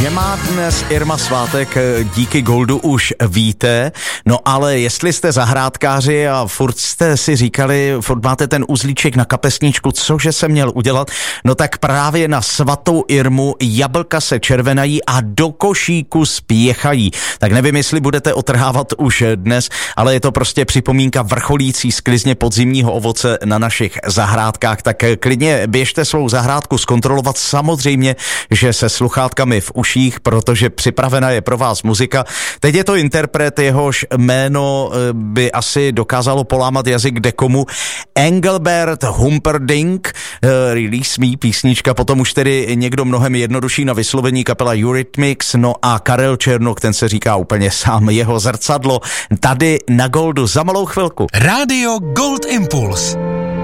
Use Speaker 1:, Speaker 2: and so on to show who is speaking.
Speaker 1: že má dnes Irma svátek, díky Goldu už víte, no ale jestli jste zahrádkáři a furt jste si říkali, furt máte ten uzlíček na kapesníčku, cože jsem měl udělat, no tak právě na svatou Irmu jablka se červenají a do košíku spěchají. Tak nevím, jestli budete otrhávat už dnes, ale je to prostě připomínka vrcholící sklizně podzimního ovoce na našich zahrádkách, tak klidně běžte svou zahrádku zkontrolovat, samozřejmě, že se sluchátkami v uších, protože připravena je pro vás muzika. Teď je to interpret, jehož jméno by asi dokázalo polámat jazyk kdekomu. Engelbert Humperdinck, Release Me, písnička, potom už tedy někdo mnohem jednodušší na vyslovení, kapela Eurythmics, no a Karel Černok, ten se říká úplně sám, jeho zrcadlo, tady na Goldu za malou chvilku.
Speaker 2: Rádio Gold Impuls.